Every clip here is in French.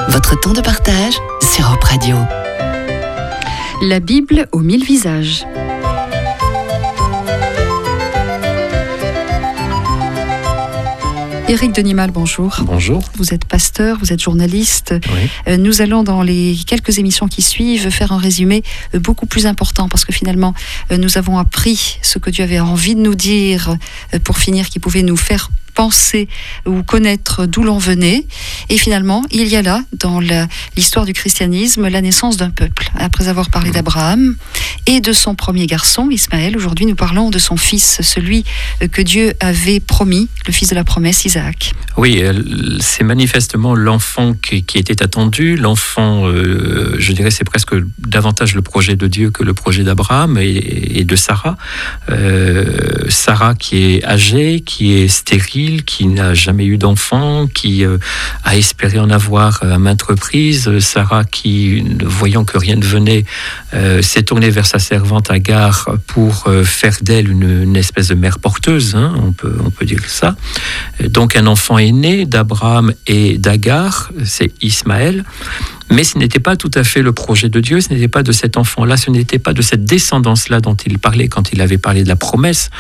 Votre temps de partage sur Europe Radio. La Bible aux 1000 visages. Éric Denimal, bonjour. Bonjour. Vous êtes pasteur, vous êtes journaliste. Oui. Nous allons dans les quelques émissions qui suivent faire un résumé beaucoup plus important parce que finalement nous avons appris ce que Dieu avait envie de nous dire pour finir, qui pouvait nous faire penser ou connaître d'où l'on venait. Et finalement, il y a là, dans l'histoire du christianisme, la naissance d'un peuple. Après avoir parlé d'Abraham et de son premier garçon, Ismaël, aujourd'hui nous parlons de son fils, celui que Dieu avait promis, le fils de la promesse, Isaac. Oui, c'est manifestement l'enfant qui était attendu. L'enfant, je dirais, c'est presque davantage le projet de Dieu que le projet d'Abraham et de Sarah. Sarah qui est âgée, qui est stérile, qui n'a jamais eu d'enfant, qui a espéré en avoir à maintes reprises. Sarah qui, voyant que rien ne venait, s'est tournée vers sa servante Agar pour faire d'elle une espèce de mère porteuse, hein, on peut dire ça. Donc un enfant est né d'Abraham et d'Agar, c'est Ismaël. Mais ce n'était pas tout à fait le projet de Dieu, ce n'était pas de cet enfant-là, ce n'était pas de cette descendance-là dont il parlait quand il avait parlé de la promesse.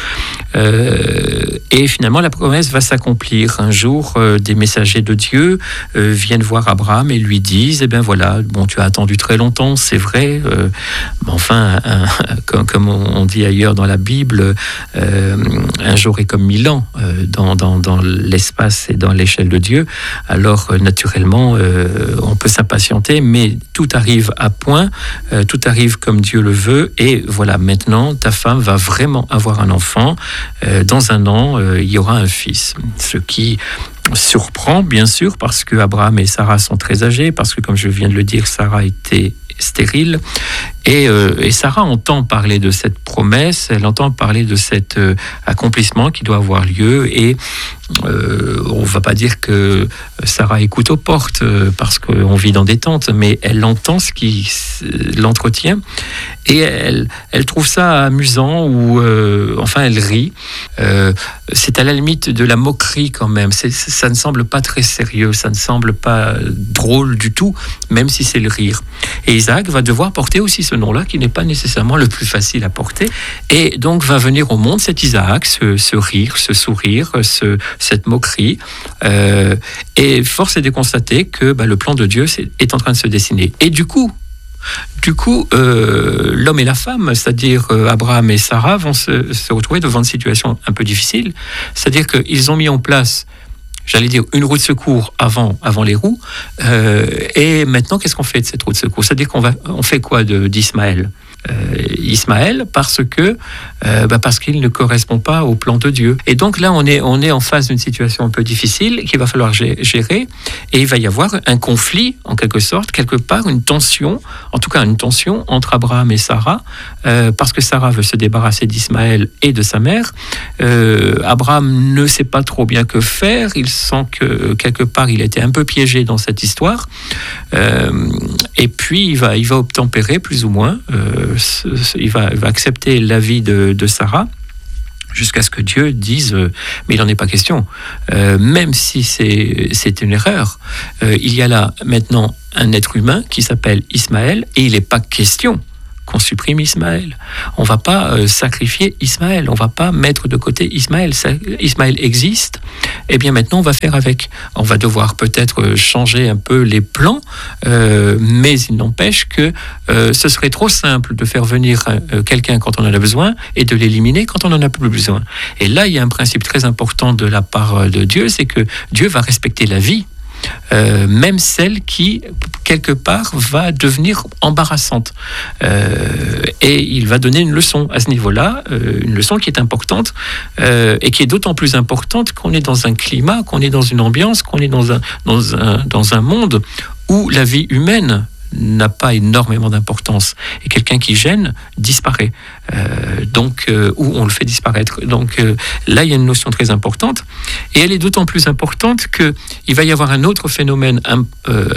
Et finalement, la promesse va s'accomplir. Un jour, des messagers de Dieu viennent voir Abraham et lui disent, eh bien voilà, bon, tu as attendu très longtemps, c'est vrai, mais enfin, comme on dit ailleurs dans la Bible, un jour est comme 1000 ans dans l'espace et dans l'échelle de Dieu. Alors, naturellement, on peut s'impatienter, mais tout arrive à point, tout arrive comme Dieu le veut, et voilà, maintenant, ta femme va vraiment avoir un enfant. Dans un an, il y aura un fils. Ce qui surprend, bien sûr, parce que Abraham et Sarah sont très âgés, parce que, comme je viens de le dire, Sarah était stérile. Et Sarah entend parler de cette promesse, elle entend parler de cet accomplissement qui doit avoir lieu, et on ne va pas dire que Sarah écoute aux portes parce qu'on vit dans des tentes, mais elle entend l'entretien, et elle trouve ça amusant, ou enfin elle rit. C'est à la limite de la moquerie quand même, ça ne semble pas très sérieux, ça ne semble pas drôle du tout, même si c'est le rire. Et Isaac va devoir porter aussi ce nom-là, qui n'est pas nécessairement le plus facile à porter, et donc va venir au monde cet Isaac, ce rire, ce sourire, cette moquerie, et force est de constater que le plan de Dieu est en train de se dessiner. Et du coup, l'homme et la femme, c'est-à-dire Abraham et Sarah, vont se retrouver devant une situation un peu difficile, c'est-à-dire qu'ils ont mis en place, j'allais dire, une roue de secours avant les roues, et maintenant, qu'est-ce qu'on fait de cette roue de secours ? C'est-à-dire on fait quoi d'Ismaël ? Ismaël, parce qu'il ne correspond pas au plan de Dieu. Et donc là, on est en face d'une situation un peu difficile qu'il va falloir gérer, et il va y avoir un conflit, en quelque sorte, quelque part, une tension entre Abraham et Sarah, parce que Sarah veut se débarrasser d'Ismaël et de sa mère. Abraham ne sait pas trop bien que faire, il sent que quelque part il a été un peu piégé dans cette histoire, et puis il va obtempérer plus ou moins, il va accepter l'avis de Sarah, jusqu'à ce que Dieu dise mais il n'en est pas question, même si c'est une erreur, il y a là maintenant un être humain qui s'appelle Ismaël, et il n'est pas question qu'on supprime Ismaël. On ne va pas sacrifier Ismaël, on ne va pas mettre de côté Ismaël. Ismaël existe, et bien maintenant on va faire avec. On va devoir peut-être changer un peu les plans, mais il n'empêche que ce serait trop simple de faire venir quelqu'un quand on en a besoin et de l'éliminer quand on n'en a plus besoin. Et là, il y a un principe très important de la part de Dieu, c'est que Dieu va respecter la vie, même celle qui, quelque part, va devenir embarrassante. Et il va donner une leçon à ce niveau-là, une leçon qui est importante, et qui est d'autant plus importante qu'on est dans un climat, qu'on est dans une ambiance, qu'on est dans un monde où la vie humaine n'a pas énormément d'importance, et quelqu'un qui gêne disparaît, ou on le fait disparaître. Donc là, il y a une notion très importante, et elle est d'autant plus importante qu'il va y avoir un autre phénomène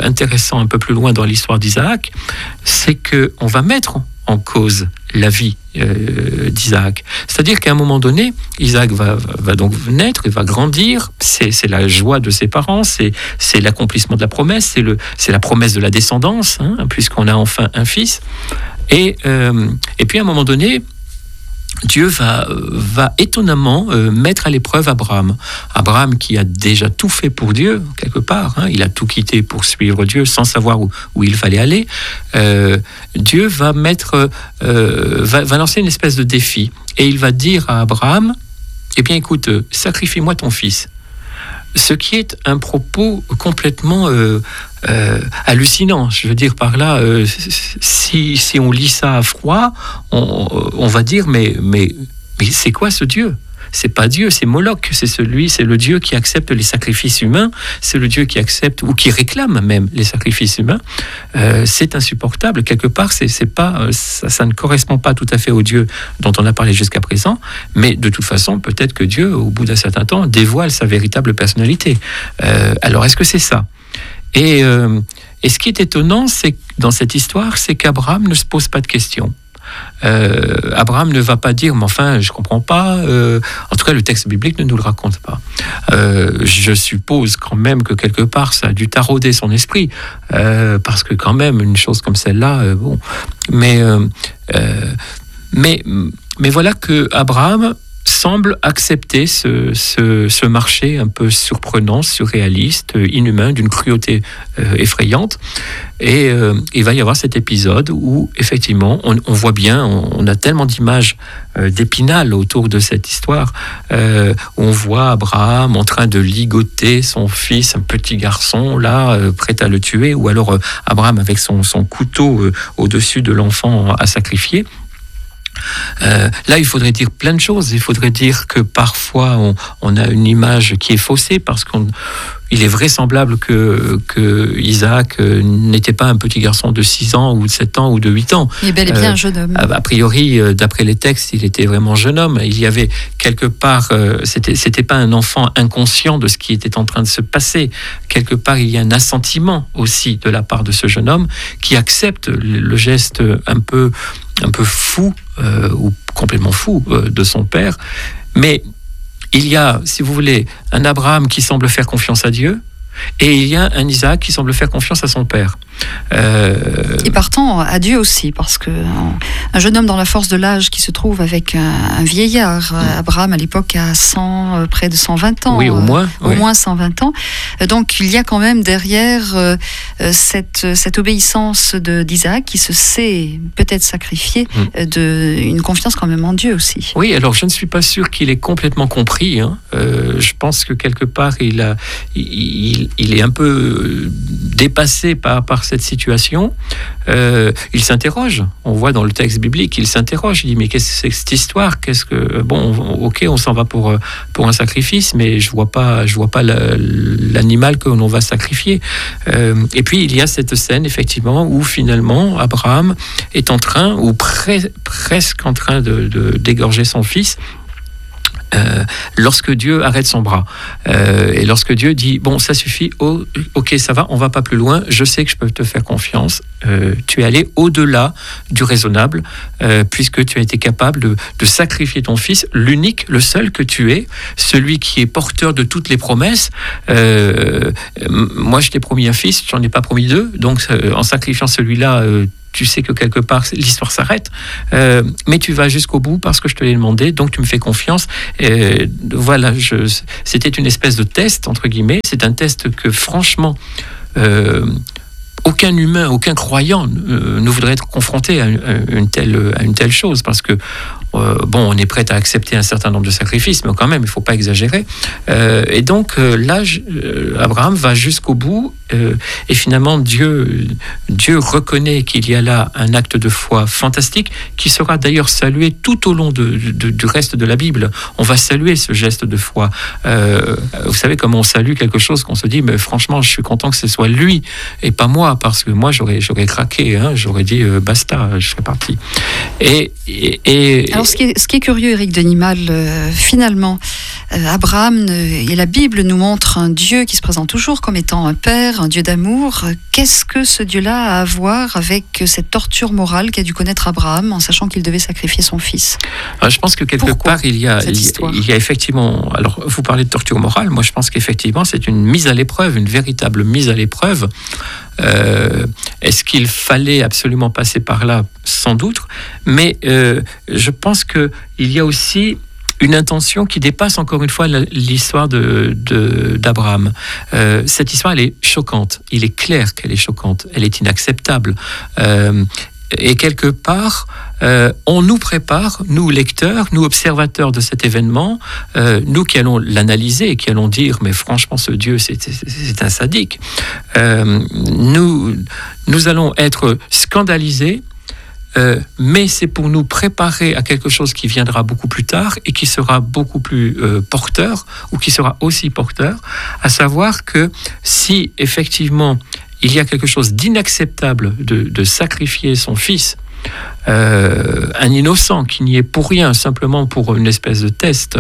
intéressant un peu plus loin dans l'histoire d'Isaac, c'est qu'on va mettre en cause la vie d'Isaac. C'est-à-dire qu'à un moment donné, Isaac va donc naître, il va grandir, c'est la joie de ses parents, c'est l'accomplissement de la promesse, c'est la promesse de la descendance, puisqu'on a enfin un fils. Et puis à un moment donné, Dieu va étonnamment mettre à l'épreuve Abraham. Abraham qui a déjà tout fait pour Dieu, quelque part. Il a tout quitté pour suivre Dieu sans savoir où il fallait aller. Dieu va lancer une espèce de défi. Et il va dire à Abraham, eh bien écoute, sacrifie-moi ton fils. Ce qui est un propos complètement hallucinant. Je veux dire par là, si on lit ça à froid, on va dire mais c'est quoi ce Dieu ? C'est pas Dieu, c'est Moloch, c'est le Dieu qui accepte les sacrifices humains, c'est le Dieu qui accepte ou qui réclame même les sacrifices humains. C'est insupportable. Quelque part, c'est pas, ça ne correspond pas tout à fait au Dieu dont on a parlé jusqu'à présent, mais de toute façon, peut-être que Dieu, au bout d'un certain temps, dévoile sa véritable personnalité. Alors, est-ce que c'est ça ? Et ce qui est étonnant, c'est dans cette histoire, c'est qu'Abraham ne se pose pas de questions. Abraham ne va pas dire mais enfin je comprends pas, en tout cas le texte biblique ne nous le raconte pas. Je suppose quand même que quelque part ça a dû tarauder son esprit, parce que quand même une chose comme celle-là, bon, mais voilà que Abraham semble accepter ce marché un peu surprenant, surréaliste, inhumain, d'une cruauté effrayante. Et il va y avoir cet épisode où, effectivement, on voit bien, on a tellement d'images d'Épinal autour de cette histoire, où on voit Abraham en train de ligoter son fils, un petit garçon, là, prêt à le tuer, ou alors Abraham avec son couteau au-dessus de l'enfant à sacrifier. Là, il faudrait dire plein de choses. Il faudrait dire que parfois on a une image qui est faussée parce qu'il est vraisemblable que Isaac n'était pas un petit garçon de 6 ans ou de 7 ans ou de 8 ans. Il est bel et bien un jeune homme. A priori, d'après les textes, il était vraiment jeune homme. Il y avait quelque part, c'était pas un enfant inconscient de ce qui était en train de se passer. Quelque part, il y a un assentiment aussi de la part de ce jeune homme qui accepte le geste un peu fou ou complètement fou de son père. Mais il y a, si vous voulez, un Abraham qui semble faire confiance à Dieu et il y a un Isaac qui semble faire confiance à son père. Et partant à Dieu aussi, parce que un jeune homme dans la force de l'âge qui se trouve avec un vieillard, Abraham à l'époque a près de 120 ans. Oui, au moins. Au moins 120 ans. Donc il y a quand même derrière cette obéissance d'Isaac qui se sait peut-être sacrifier, une confiance quand même en Dieu aussi. Oui, alors je ne suis pas sûr qu'il ait complètement compris. Je pense que quelque part il est un peu dépassé par cette situation. Il s'interroge. On voit dans le texte biblique, il s'interroge. Il dit mais qu'est-ce que c'est que cette histoire ? Ok, on s'en va pour un sacrifice, mais je vois pas l'animal que l'on va sacrifier. Et puis il y a cette scène effectivement où finalement Abraham est en train ou presque en train d'égorger son fils. Lorsque Dieu arrête son bras et lorsque Dieu dit bon ça suffit, ok ça va, on va pas plus loin, je sais que je peux te faire confiance, tu es allé au-delà du raisonnable, puisque tu as été capable de sacrifier ton fils, l'unique, le seul que tu es, celui qui est porteur de toutes les promesses. Moi je t'ai promis un fils, j'en ai pas promis 2, donc en sacrifiant celui-là, tu sais que quelque part l'histoire s'arrête, mais tu vas jusqu'au bout parce que je te l'ai demandé, donc tu me fais confiance. Voilà, c'était une espèce de test entre guillemets. C'est un test que franchement aucun humain, aucun croyant ne voudrait être confronté à une telle chose, parce que on est prêt à accepter un certain nombre de sacrifices, mais quand même, il ne faut pas exagérer. Et donc, là, Abraham va jusqu'au bout, et finalement, Dieu reconnaît qu'il y a là un acte de foi fantastique, qui sera d'ailleurs salué tout au long du reste de la Bible. On va saluer ce geste de foi. Vous savez, comment on salue quelque chose qu'on se dit, mais franchement, je suis content que ce soit lui, et pas moi, parce que moi, j'aurais craqué, j'aurais dit, basta, je serais parti. Alors, Alors, ce qui est curieux, Éric Denimal, finalement, Abraham et la Bible nous montrent un Dieu qui se présente toujours comme étant un père, un Dieu d'amour. Qu'est-ce que ce Dieu-là a à voir avec cette torture morale qu'a dû connaître Abraham en sachant qu'il devait sacrifier son fils? Alors, je pense que quelque part, il y a effectivement... Alors, vous parlez de torture morale, moi je pense qu'effectivement, c'est une mise à l'épreuve, une véritable mise à l'épreuve. Est-ce qu'il fallait absolument passer par là? Sans doute, mais je pense qu'il y a aussi une intention qui dépasse encore une fois l'histoire d'Abraham. Cette histoire, elle est choquante. Il est clair qu'elle est choquante. Elle est inacceptable. Et quelque part, on nous prépare, nous lecteurs, nous observateurs de cet événement, nous qui allons l'analyser et qui allons dire, mais franchement, ce Dieu, c'est un sadique. Nous allons être scandalisés, mais c'est pour nous préparer à quelque chose qui viendra beaucoup plus tard et qui sera beaucoup plus porteur, ou qui sera aussi porteur, à savoir que si effectivement il y a quelque chose d'inacceptable de sacrifier son fils, un innocent qui n'y est pour rien, simplement pour une espèce de test,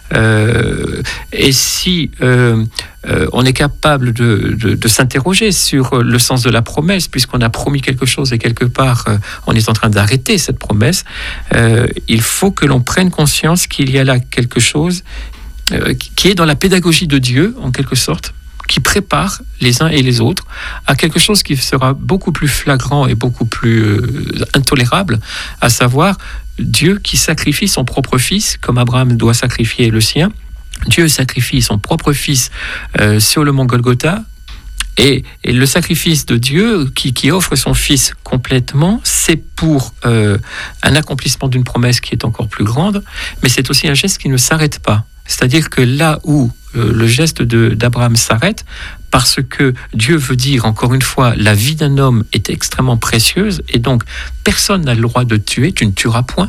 et si on est capable de s'interroger sur le sens de la promesse, puisqu'on a promis quelque chose et quelque part on est en train d'arrêter cette promesse, il faut que l'on prenne conscience qu'il y a là quelque chose qui est dans la pédagogie de Dieu, en quelque sorte, qui prépare les uns et les autres à quelque chose qui sera beaucoup plus flagrant et beaucoup plus intolérable, à savoir Dieu qui sacrifie son propre fils, comme Abraham doit sacrifier le sien. Dieu sacrifie son propre fils sur le mont Golgotha, et le sacrifice de Dieu qui offre son fils complètement, c'est pour un accomplissement d'une promesse qui est encore plus grande, mais c'est aussi un geste qui ne s'arrête pas. C'est-à-dire que là où le geste d'Abraham s'arrête, parce que Dieu veut dire, encore une fois, la vie d'un homme est extrêmement précieuse, et donc personne n'a le droit de tuer, tu ne tueras point.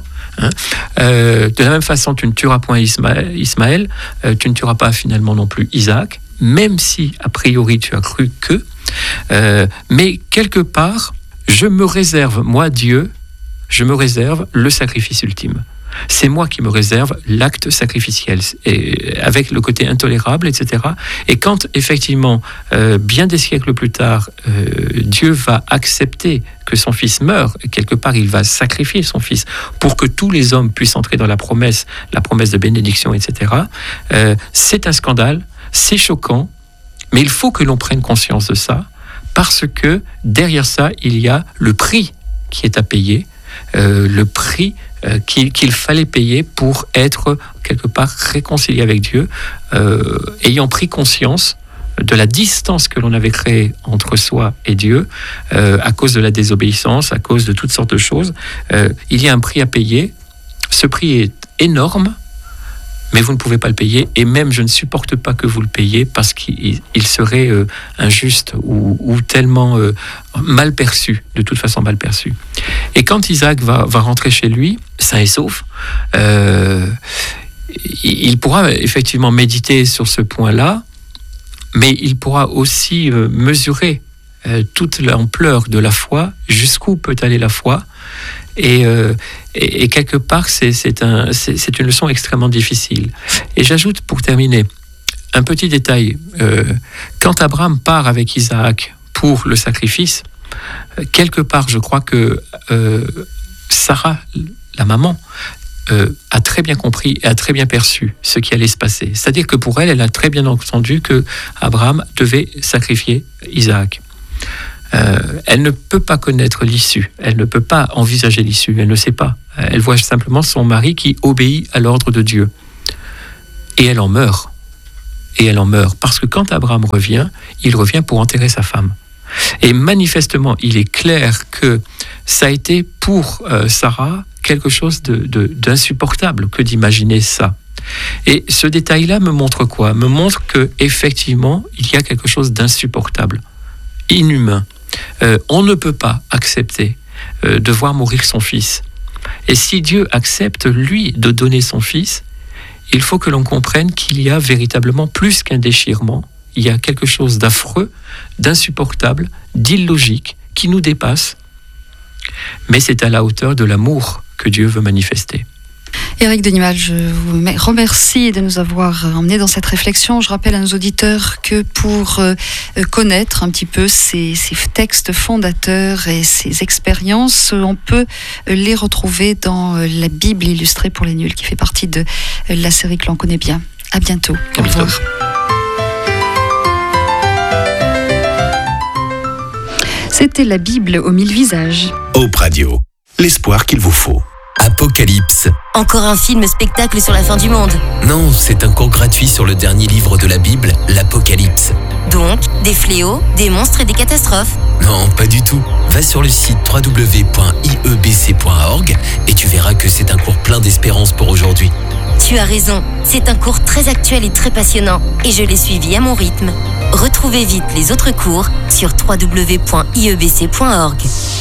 De la même façon, tu ne tueras point Ismaël, tu ne tueras pas finalement non plus Isaac, même si, a priori, tu as cru que. Mais quelque part, je me réserve, moi, Dieu, je me réserve le sacrifice ultime. C'est moi qui me réserve l'acte sacrificiel, et avec le côté intolérable, etc. Et quand, effectivement, bien des siècles plus tard, Dieu va accepter que son fils meure, quelque part, il va sacrifier son fils pour que tous les hommes puissent entrer dans la promesse de bénédiction, etc. C'est un scandale, c'est choquant, mais il faut que l'on prenne conscience de ça, parce que derrière ça, il y a le prix qui est à payer, le prix qu'il fallait payer pour être quelque part réconcilié avec Dieu, ayant pris conscience de la distance que l'on avait créée entre soi et Dieu, à cause de la désobéissance, à cause de toutes sortes de choses. Il y a un prix à payer. Ce prix est énorme, mais vous ne pouvez pas le payer, et même je ne supporte pas que vous le payiez, parce qu'il serait injuste ou tellement mal perçu, de toute façon mal perçu. Et quand Isaac va rentrer chez lui, sain et sauf, il pourra effectivement méditer sur ce point-là, mais il pourra aussi mesurer toute l'ampleur de la foi, jusqu'où peut aller la foi. Et quelque part, c'est une leçon extrêmement difficile. Et j'ajoute, pour terminer, un petit détail. Quand Abraham part avec Isaac pour le sacrifice, quelque part, je crois que Sarah, la maman, a très bien compris et a très bien perçu ce qui allait se passer. C'est-à-dire que pour elle, elle a très bien entendu que Abraham devait sacrifier Isaac. Elle ne peut pas connaître l'issue, elle ne peut pas envisager l'issue, elle ne sait pas. Elle voit simplement son mari qui obéit à l'ordre de Dieu. Et elle en meurt. Et elle en meurt. Parce que quand Abraham revient, il revient pour enterrer sa femme. Et manifestement, il est clair que ça a été pour Sarah quelque chose d'insupportable que d'imaginer ça. Et ce détail-là me montre quoi? Me montre qu'effectivement, il y a quelque chose d'insupportable, inhumain. On ne peut pas accepter de voir mourir son fils. Et si Dieu accepte, lui, de donner son fils, il faut que l'on comprenne qu'il y a véritablement plus qu'un déchirement. Il y a quelque chose d'affreux, d'insupportable, d'illogique, qui nous dépasse. Mais c'est à la hauteur de l'amour que Dieu veut manifester. Eric Denimal, je vous remercie de nous avoir emmenés dans cette réflexion. Je rappelle à nos auditeurs que pour connaître un petit peu ces textes fondateurs et ces expériences, on peut les retrouver dans la Bible illustrée pour les nuls, qui fait partie de la série que l'on connaît bien. À bientôt. Au revoir. C'était la Bible aux 1000 visages. Hope Radio, l'espoir qu'il vous faut. Apocalypse. Encore un film-spectacle sur la fin du monde. Non, c'est un cours gratuit sur le dernier livre de la Bible, l'Apocalypse. Donc, des fléaux, des monstres et des catastrophes. Non, pas du tout. Va sur le site www.iebc.org et tu verras que c'est un cours plein d'espérance pour aujourd'hui. Tu as raison, c'est un cours très actuel et très passionnant, et je l'ai suivi à mon rythme. Retrouvez vite les autres cours sur www.iebc.org.